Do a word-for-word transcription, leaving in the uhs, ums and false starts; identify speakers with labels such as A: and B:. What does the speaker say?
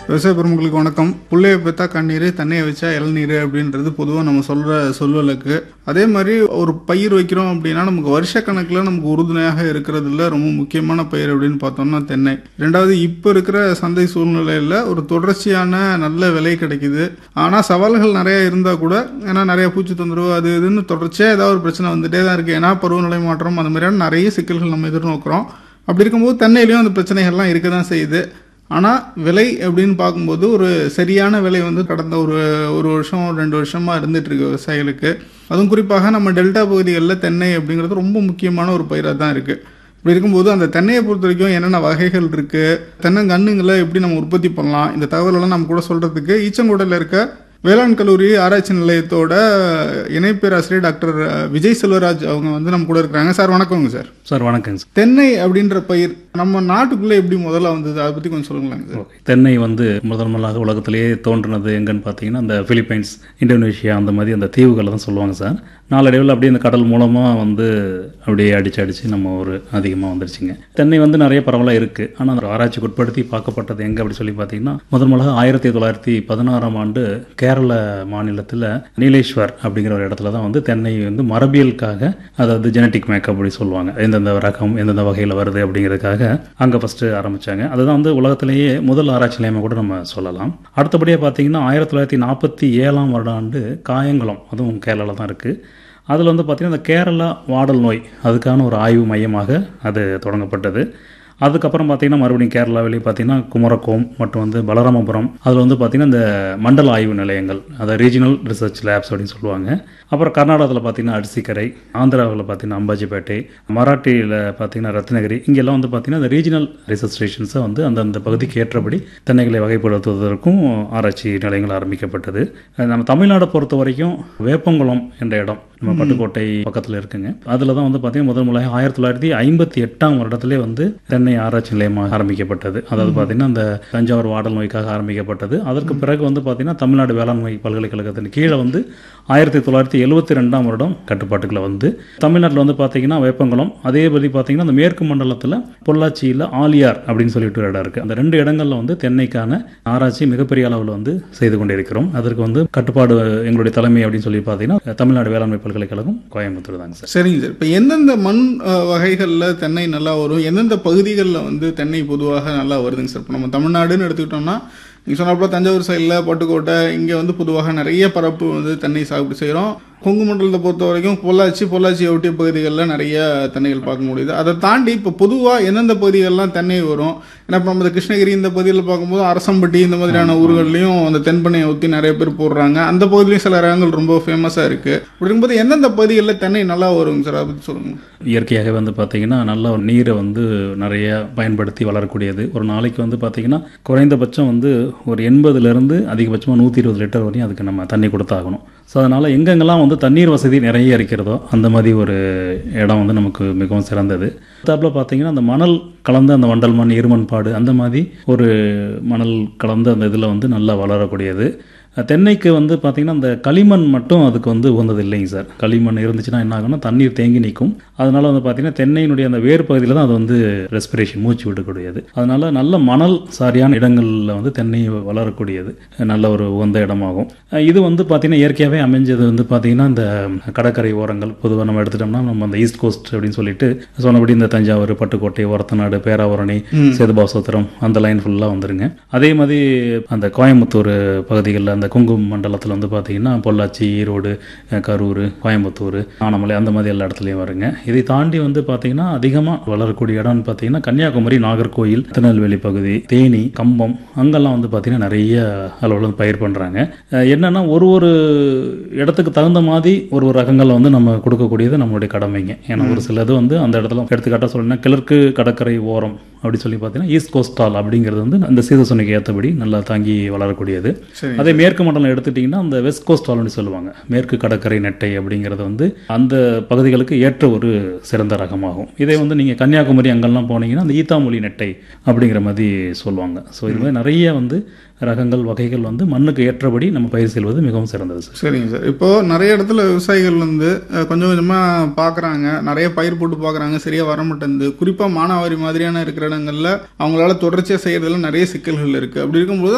A: விவசாய பெருமக்களுக்கு வணக்கம். புள்ளைய பெத்தா கண்ணீர், தண்ணியை வச்சா இளநீர் அப்படின்றது பொதுவாக நம்ம சொல்கிற சொல்வலுக்கு. அதே மாதிரி ஒரு பயிர் வைக்கிறோம் அப்படின்னா நமக்கு வருஷ கணக்கில் நமக்கு உறுதுணையாக இருக்கிறதுல ரொம்ப முக்கியமான பயிர் அப்படின்னு பார்த்தோம்னா தென்னை. ரெண்டாவது, இப்போ இருக்கிற சந்தை சூழ்நிலையில் ஒரு தொடர்ச்சியான நல்ல விலை கிடைக்குது. ஆனால் சவால்கள் நிறைய இருந்தால் கூட, ஏன்னா நிறைய பூச்சி தொந்தரவு அது இதுன்னு தொடர்ச்சியாக ஏதாவது ஒரு பிரச்சனை வந்துட்டே தான் இருக்குது. ஏன்னா பருவநிலை மாற்றம் அந்த மாதிரியான நிறைய சிக்கல்கள் நம்ம எதிர்நோக்கிறோம். அப்படி இருக்கும்போது தென்னையிலையும் அந்த பிரச்சனைகள்லாம் இருக்க தான் செய்யுது. ஆனால் விலை அப்படின்னு பார்க்கும்போது ஒரு சரியான விலை வந்து கடந்த ஒரு ஒரு வருஷம் ரெண்டு வருஷமாக இருந்துகிட்ருக்கு விவசாயிகளுக்கு. அதுவும் குறிப்பாக நம்ம டெல்டா பகுதிகளில் தென்னை அப்படிங்கிறது ரொம்ப முக்கியமான ஒரு பயிராக தான் இருக்குது. இப்படி இருக்கும்போது அந்த தென்னையை பொறுத்த வரைக்கும் என்னென்ன வகைகள் இருக்குது, தென்னங்கன்றுங்களை எப்படி நம்ம உற்பத்தி பண்ணலாம், இந்த தகவலெல்லாம் நம்ம கூட சொல்கிறதுக்கு ஈச்சங்கோட்டையில் இருக்க வேளாண் கல்லூரி ஆராய்ச்சி நிலையத்தோட இணை பேராசிரியர் டாக்டர் விஜய் செல்வராஜ் அவங்க வந்து நம்ம கூட இருக்கிறாங்க. சார் வணக்கங்க. சார்
B: சார் வணக்கங்க சார்.
A: தென்னை அப்படின்ற பயிர் நம்ம நாட்டுக்குள்ளே எப்படி முதல்ல வந்தது, அதை பற்றி கொஞ்சம் சொல்லுங்களாங்க சார்.
B: தென்னை வந்து முதல் முதலாக உலகத்திலேயே தோன்றினது எங்கன்னு பார்த்தீங்கன்னா அந்த பிலிப்பைன்ஸ், இந்தோனேஷியா அந்த மாதிரி அந்த தீவுகளை தான் சொல்லுவாங்க சார். நாளடைவில் அப்படியே இந்த கடல் மூலமாக வந்து அப்படியே அடிச்சு அடித்து நம்ம ஒரு அதிகமாக வந்துருச்சுங்க. தென்னை வந்து நிறைய பரவலாக இருக்குது. ஆனால் அந்த ஆராய்ச்சிக்கு உட்படுத்தி பார்க்கப்பட்டது எங்கே அப்படி சொல்லி பார்த்தீங்கன்னா முதல் முதலாக ஆயிரத்தி தொள்ளாயிரத்தி பதினாறாம் ஆண்டு கேரள மாநிலத்தில் நீலேஸ்வர் அப்படிங்கிற ஒரு இடத்துல தான் வந்து தென்னை வந்து மரபியலுக்காக, அதாவது ஜெனட்டிக் மேக்கப் அப்படி சொல்லுவாங்க, எந்தெந்த ரகம் எந்தெந்த வகையில் வருது அப்படிங்கிறதுக்காக அங்கே ஃபஸ்ட்டு ஆரம்பித்தாங்க. அதுதான் வந்து உலகத்திலேயே முதல் ஆராய்ச்சி நிலையமாக கூட நம்ம சொல்லலாம். அடுத்தபடியாக பார்த்தீங்கன்னா ஆயிரத்தி தொள்ளாயிரத்தி நாற்பத்தி ஏழாம் வருடாண்டு காயங்குளம், அதுவும் கேரளாவில் தான் இருக்குது. அதில் வந்து பார்த்திங்கன்னா இந்த கேரளா வாடல் நோய் அதுக்கான ஒரு ஆய்வு மையமாக அது தொடங்கப்பட்டது. அதுக்கப்புறம் பார்த்திங்கன்னா மறுபடியும் கேரளாவிலேயே பார்த்திங்கன்னா குமரகோம் மற்றும் வந்து பலராமபுரம், அதில் வந்து பார்த்திங்கன்னா இந்த மண்டல ஆய்வு நிலையங்கள், அதை ரீஜனல் ரிசர்ச் லேப்ஸ் அப்படின்னு சொல்லுவாங்க. அப்புறம் கர்நாடகத்தில் பார்த்திங்கன்னா அரிசிக்கரை, ஆந்திராவில் பார்த்திங்கன்னா அம்பாஜிப்பேட்டை, மராட்டியில் பார்த்திங்கன்னா ரத்னகிரி, இங்கெல்லாம் வந்து பார்த்திங்கன்னா இந்த ரீஜனல் ரிசர்ச் ஸ்டேஷன்ஸை வந்து அந்தந்த பகுதிக்கு ஏற்றபடி தென்னைகளை வகைப்படுத்துவதற்கும் ஆராய்ச்சி நிலையங்கள் ஆரம்பிக்கப்பட்டது. நம்ம தமிழ்நாடை பொறுத்த வரைக்கும் வேப்பங்குளம் என்ற இடம் நம்ம பட்டுக்கோட்டை பக்கத்தில் இருக்குங்க. அதில் தான் வந்து பார்த்திங்கன்னா முதல் முறையாக ஆயிரத்தி தொள்ளாயிரத்தி ஐம்பத்தி எட்டாம் வருடத்திலே வந்து தென்னை ஆராய்ச்சி நிலையமாக ஆரம்பிக்கப்பட்டது. அதாவது பார்த்திங்கன்னா அந்த தஞ்சாவூர் வாடல் நோய்க்காக ஆரம்பிக்கப்பட்டது. அதற்கு பிறகு வந்து பார்த்திங்கன்னா தமிழ்நாடு வேளாண்மை பல்கலைக்கழகத்தின் கீழே வந்து ஆயிரத்தி தொள்ளாயிரத்தி எழுபத்தி ரெண்டாம் வருடம் கட்டுப்பாட்டுக்குள்ள வந்து தமிழ்நாட்டில் வந்து பார்த்திங்கன்னா வேப்பங்குளம், அதே பற்றி பார்த்திங்கன்னா அந்த மேற்கு மண்டலத்தில் பொள்ளாச்சியில் ஆலியார் அப்படின்னு சொல்லிட்டு ஒரு இடம் இருக்குது. அந்த ரெண்டு இடங்களில் வந்து தென்னைக்கான ஆராய்ச்சி மிகப்பெரிய அளவில் வந்து செய்து கொண்டிருக்கிறோம். அதற்கு வந்து கட்டுப்பாடு எங்களுடைய தலைமை அப்படின்னு சொல்லி பார்த்திங்கன்னா தமிழ்நாடு வேளாண்மை பல்கலைக்கழகம் கோயம்புத்தூர் தாங்க சார்.
A: சரிங்க சார். இப்போ எந்தெந்த மண் வகைகளில் தென்னை நல்லா வரும், எந்தெந்த பகுதிகளில் வந்து தென்னை பொதுவாக நல்லா வருதுங்க சார்? இப்போ நம்ம தமிழ்நாடுன்னு எடுத்துக்கிட்டோம்னா நீங்கள் சொன்னப்போ தஞ்சாவூர் சைடில் பட்டுக்கோட்டை இங்கே வந்து பொதுவாக நிறைய பரப்பு வந்து தென்னை சாகுபடி செய்கிறோம். கொங்கு மண்டலத்தை பொறுத்த வரைக்கும் பொள்ளாச்சி பொள்ளாச்சி ஒட்டிய பகுதிகளில் நிறைய தென்னைகள் பார்க்க முடியுது. அதை தாண்டி இப்போ பொதுவாக எந்தெந்த பகுதிகளெலாம் தென்னை வரும்? ஏன்னா இப்போ நம்ம கிருஷ்ணகிரி இந்த பகுதியில் பார்க்கும்போது அரசம்பட்டி இந்த மாதிரியான ஊர்கள்லையும் அந்த தென்பண்ணையை ஊற்றி நிறைய பேர் போடுறாங்க. அந்த பகுதியிலையும் சில ரகங்கள் ரொம்ப ஃபேமஸாக இருக்குது. அப்படி இருக்கும்போது எந்தெந்த பகுதிகளில் தென்னை நல்லா வருங்க சார், அதை பற்றி சொல்லுங்கள்.
B: இயற்கையாக வந்து பார்த்திங்கன்னா நல்ல நீரை வந்து நிறைய பயன்படுத்தி வளரக்கூடியது. ஒரு நாளைக்கு வந்து பார்த்திங்கன்னா குறைந்தபட்சம் வந்து ஒரு எண்பதுலேருந்து அதிகபட்சமாக நூற்றி இருபது லிட்டர் வரையும் அதுக்கு நம்ம தண்ணி கொடுத்தாகணும். ஸோ அதனால் எங்கெங்கெல்லாம் வந்து தண்ணீர் வசதி நிறைய இருக்கிறதோ அந்த மாதிரி ஒரு இடம் வந்து நமக்கு மிகவும் சிறந்தது. அதுபோல் பார்த்திங்கன்னா அந்த மணல் கலந்த அந்த வண்டல் மண், இருமண்பாடு, அந்த மாதிரி ஒரு மணல் கலந்த அந்த இதில் வந்து நல்லா வளரக்கூடியது. தென்னைக்கு வந்து பார்த்திங்கன்னா அந்த களிமண் மட்டும் அதுக்கு வந்து உகந்தது இல்லைங்க சார். களிமண் இருந்துச்சுன்னா என்ன ஆகும்னா தண்ணீர் தேங்கி நிற்கும். அதனால் வந்து பார்த்திங்கன்னா தென்னையினுடைய அந்த வேறு பகுதியில் தான் அது வந்து ரெஸ்பிரேஷன், மூச்சு விடக்கூடியது. அதனால் நல்ல மணல் சாரியான இடங்களில் வந்து தென்னை வளரக்கூடியது நல்ல ஒரு உகந்த இடமாகும். இது வந்து பார்த்திங்கன்னா இயற்கையாகவே அமைஞ்சது வந்து பார்த்திங்கன்னா இந்த கடற்கரை ஓரங்கள். பொதுவாக நம்ம எடுத்துட்டோம்னா நம்ம அந்த ஈஸ்ட் கோஸ்ட் அப்படின்னு சொல்லிட்டு சொன்னபடி இந்த தஞ்சாவூர், பட்டுக்கோட்டை, ஒரத்தநாடு, பேராவூரணி, சேதுபாசோத்திரம் அந்த லைன் ஃபுல்லாக வந்துருங்க. அதே மாதிரி அந்த கோயம்புத்தூர் பகுதிகளில் அந்த கொங்கு மண்டலத்தில் வந்து பார்த்திங்கன்னா பொள்ளாச்சி, ஈரோடு, கரூர், கோயம்புத்தூர், ஆனமலை அந்த மாதிரி எல்லா இடத்துலையும் வருங்க. இதை தாண்டி வந்து பார்த்திங்கன்னா அதிகமாக வளரக்கூடிய இடம்னு பார்த்திங்கன்னா கன்னியாகுமரி, நாகர்கோயில், திருநெல்வேலி பகுதி, தேனி, கம்பம், அங்கெல்லாம் வந்து பார்த்திங்கன்னா நிறைய அளவில் பயிர் பண்ணுறாங்க. என்னென்னா ஒரு ஒரு இடத்துக்கு தகுந்த மாதிரி ஒரு ஒரு ரகங்களை வந்து நம்ம கொடுக்கக்கூடியது நம்மளுடைய கடமைங்க. ஏன்னா ஒரு சிலது வந்து அந்த இடத்துல எடுத்துக்காட்டாக சொல்லணும்னா கிழக்கு கடற்கரை ஓரம் அப்படி சொல்லி பார்த்தீங்கன்னா ஈஸ்ட் கோஸ்டால் அப்படிங்கிறது வந்து அந்த சீதோஷனுக்கு ஏற்றபடி நல்லா தாங்கி வளரக்கூடியது. அதே மேற்கு மண்டலம் எடுத்துட்டிங்கன்னா அந்த வெஸ்ட் கோஸ்டால் அப்படின்னு சொல்லுவாங்க, மேற்கு கடற்கரை நெட்டை அப்படிங்கிறது வந்து அந்த பகுதிகளுக்கு ஏற்ற ஒரு சிறந்த ரகமாகும். இதே வந்து நீங்கள் கன்னியாகுமரி அங்கெல்லாம் போனீங்கன்னா அந்த ஈத்தாமொழி நெட்டை அப்படிங்கிற மாதிரி சொல்லுவாங்க. ஸோ இது மாதிரி நிறைய வந்து ரகங்கள் வகைகள் வந்து மண்ணுக்கு ஏற்றபடி நம்ம பயிர் செய்வது மிகவும் சிறந்தது சார்.
A: சரிங்க சார். இப்போது நிறைய இடத்துல விவசாயிகள் வந்து கொஞ்சம் கொஞ்சமாக பார்க்குறாங்க, நிறைய பயிர் போட்டு பார்க்குறாங்க, சரியாக வர மாட்டேங்குது. குறிப்பாக மானாவாரி மாதிரியான இருக்கிற இடங்களில் அவங்களால தொடர்ச்சியாக செய்கிறதுல நிறைய சிக்கல்கள் இருக்குது. அப்படி இருக்கும்போது